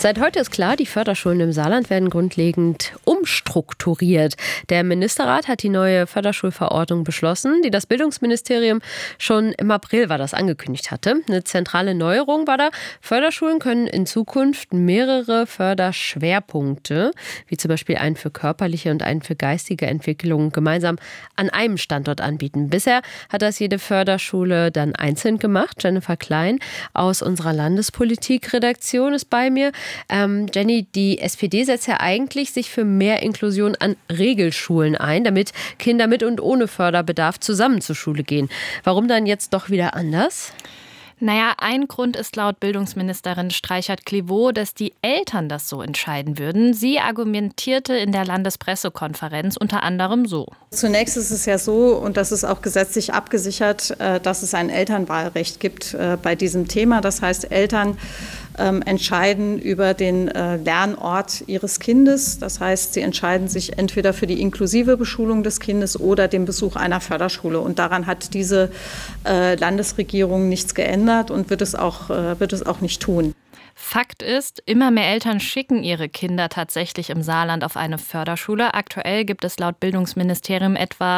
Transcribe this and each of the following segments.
Seit heute ist klar, die Förderschulen im Saarland werden grundlegend umstrukturiert. Der Ministerrat hat die neue Förderschulverordnung beschlossen, die das Bildungsministerium schon im April angekündigt hatte. Eine zentrale Neuerung war da: Förderschulen können in Zukunft mehrere Förderschwerpunkte, wie zum Beispiel einen für körperliche und einen für geistige Entwicklung, gemeinsam an einem Standort anbieten. Bisher hat das jede Förderschule dann einzeln gemacht. Jennifer Klein aus unserer Landespolitik-Redaktion ist bei mir. Jenny, die SPD setzt ja eigentlich sich für mehr Inklusion an Regelschulen ein, damit Kinder mit und ohne Förderbedarf zusammen zur Schule gehen. Warum dann jetzt doch wieder anders? Naja, ein Grund ist laut Bildungsministerin Streichert-Clivaux, dass die Eltern das so entscheiden würden. Sie argumentierte in der Landespressekonferenz unter anderem so. Zunächst ist es ja so, und das ist auch gesetzlich abgesichert, dass es ein Elternwahlrecht gibt bei diesem Thema. Das heißt, Eltern entscheiden über den Lernort ihres Kindes. Das heißt, sie entscheiden sich entweder für die inklusive Beschulung des Kindes oder den Besuch einer Förderschule. Und daran hat diese Landesregierung nichts geändert und wird es auch nicht tun. Fakt ist, immer mehr Eltern schicken ihre Kinder tatsächlich im Saarland auf eine Förderschule. Aktuell gibt es laut Bildungsministerium etwa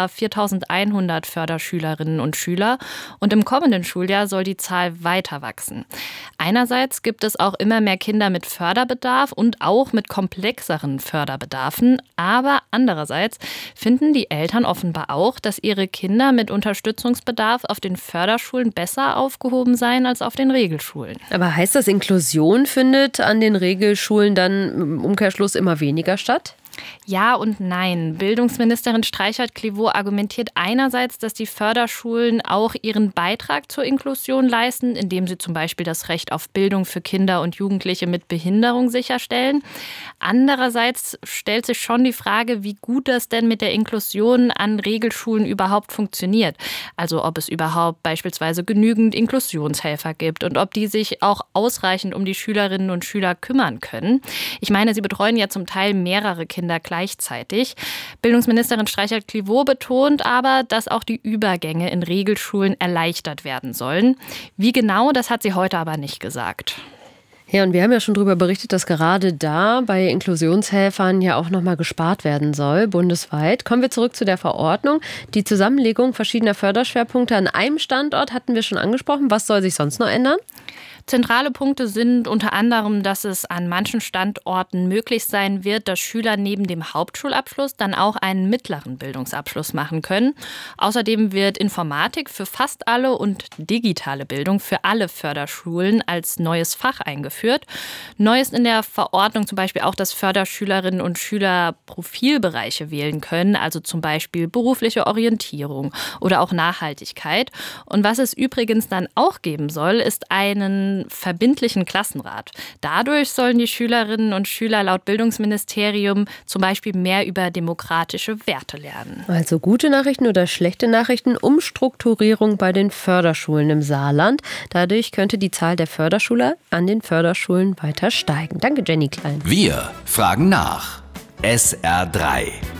4.100 Förderschülerinnen und Schüler. Und im kommenden Schuljahr soll die Zahl weiter wachsen. Einerseits gibt es auch immer mehr Kinder mit Förderbedarf und auch mit komplexeren Förderbedarfen. Aber andererseits finden die Eltern offenbar auch, dass ihre Kinder mit Unterstützungsbedarf auf den Förderschulen besser aufgehoben seien als auf den Regelschulen. Aber heißt das, Inklusion findet an den Regelschulen dann im Umkehrschluss immer weniger statt? Ja und nein. Bildungsministerin Streichert-Clivaux argumentiert einerseits, dass die Förderschulen auch ihren Beitrag zur Inklusion leisten, indem sie zum Beispiel das Recht auf Bildung für Kinder und Jugendliche mit Behinderung sicherstellen. Andererseits stellt sich schon die Frage, wie gut das denn mit der Inklusion an Regelschulen überhaupt funktioniert. Also ob es überhaupt beispielsweise genügend Inklusionshelfer gibt und ob die sich auch ausreichend um die Schülerinnen und Schüler kümmern können. Ich meine, sie betreuen ja zum Teil mehrere Kinder gleichzeitig. Bildungsministerin Streichert-Clivaux betont aber, dass auch die Übergänge in Regelschulen erleichtert werden sollen. Wie genau, das hat sie heute aber nicht gesagt. Ja, und wir haben ja schon darüber berichtet, dass gerade da bei Inklusionshelfern ja auch nochmal gespart werden soll, bundesweit. Kommen wir zurück zu der Verordnung. Die Zusammenlegung verschiedener Förderschwerpunkte an einem Standort hatten wir schon angesprochen. Was soll sich sonst noch ändern? Zentrale Punkte sind unter anderem, dass es an manchen Standorten möglich sein wird, dass Schüler neben dem Hauptschulabschluss dann auch einen mittleren Bildungsabschluss machen können. Außerdem wird Informatik für fast alle und digitale Bildung für alle Förderschulen als neues Fach eingeführt. Neu ist in der Verordnung zum Beispiel auch, dass Förderschülerinnen und Schüler Profilbereiche wählen können, also zum Beispiel berufliche Orientierung oder auch Nachhaltigkeit. Und was es übrigens dann auch geben soll, ist einen verbindlichen Klassenrat. Dadurch sollen die Schülerinnen und Schüler laut Bildungsministerium zum Beispiel mehr über demokratische Werte lernen. Also gute Nachrichten oder schlechte Nachrichten: Umstrukturierung bei den Förderschulen im Saarland. Dadurch könnte die Zahl der Förderschüler an den Förderschulen weiter steigen. Danke, Jenny Klein. Wir fragen nach. SR3